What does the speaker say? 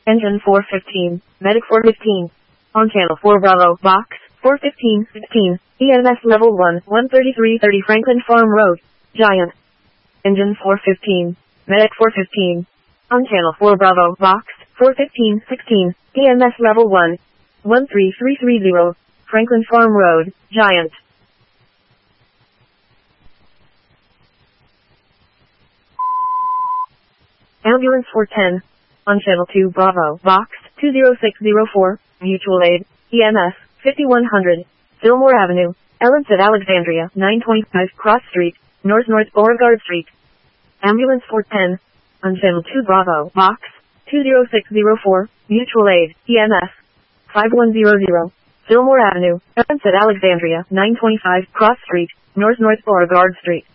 Engine 415, Medic 415. On channel 4 Bravo, box 415, 16, EMS level 1, 13330 Franklin Farm Road, Giant. Engine 415, Medic 415. On channel 4 Bravo, box 415, 16, EMS level 1, 13330 Franklin Farm Road, Giant. Ambulance 410. On channel 2 Bravo, box 20604, mutual aid, EMS 5100, Fillmore Avenue, Ellens at Alexandria, 925 Cross Street, North Beauregard Street. Ambulance 410. On channel 2 Bravo, box 20604, mutual aid, EMS 5100, Fillmore Avenue, Ellens at Alexandria, 925 Cross Street, North Beauregard Street.